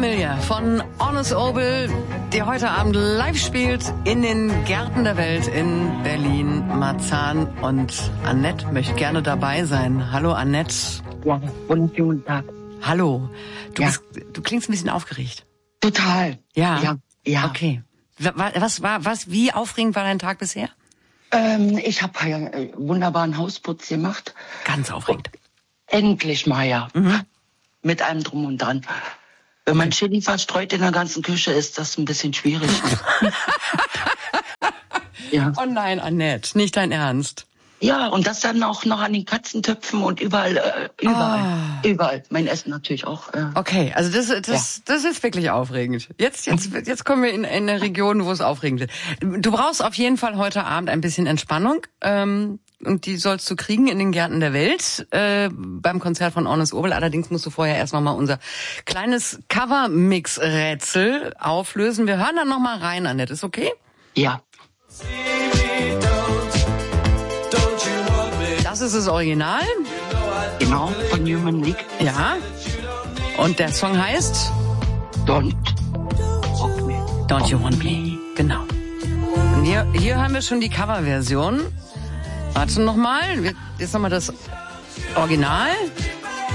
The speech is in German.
Familia von Honest Obel, die heute Abend live spielt in den Gärten der Welt in Berlin, Marzahn. Und Annette möchte gerne dabei sein. Hallo Annette. Ja, wunderschönen Tag. Hallo. Du klingst ein bisschen aufgeregt. Total. Ja. Ja. Okay. Wie aufregend war dein Tag bisher? Ich habe einen wunderbaren Hausputz gemacht. Ganz aufregend. Endlich mal, ja. Mhm. Mit allem Drum und Dran. Wenn man Chili verstreut in der ganzen Küche, ist das ein bisschen schwierig. Ja. Oh nein, Annette, nicht dein Ernst. Ja, und das dann auch noch an den Katzentöpfen und überall. Überall. Mein Essen natürlich auch. Okay, also das ist wirklich aufregend. Jetzt kommen wir in eine Region, wo es aufregend ist. Du brauchst auf jeden Fall heute Abend ein bisschen Entspannung. Und die sollst du kriegen in den Gärten der Welt beim Konzert von Honest Obel. Allerdings musst du vorher erst noch mal unser kleines Cover-Mix-Rätsel auflösen. Wir hören dann noch mal rein, Annette. Ist okay? Ja. Das ist das Original. Genau, von Human League. Ja. Und der Song heißt? Don't You Want Me. Genau. Und hier haben wir schon die Coverversion. Warte noch mal. Jetzt nochmal das Original.